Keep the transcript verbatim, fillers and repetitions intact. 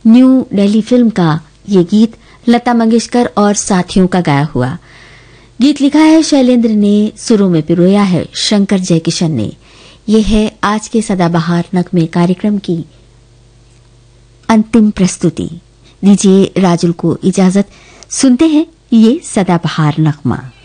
New Delhi film का ये गीत लता मंगेशकर और साथियों का गाया हुआ। गीत लिखा है शैलेंद्र ने, सुरों में पिरोया है शंकर जयकिशन ने। ये है आज के सदाबहार नगमे कार्यक्रम की अंतिम प्रस्तुति। दीजिए राजुल को इजाजत, सुनते हैं ये सदाबहार नगमा।